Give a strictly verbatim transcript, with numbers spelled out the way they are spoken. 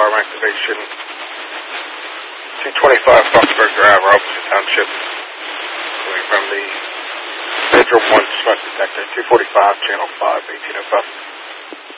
alarm activation. two twenty-five Frostburg Drive, Robinson Township. Coming from the Bedroom one smoke detector, two forty-five, channel five, eighteen oh five.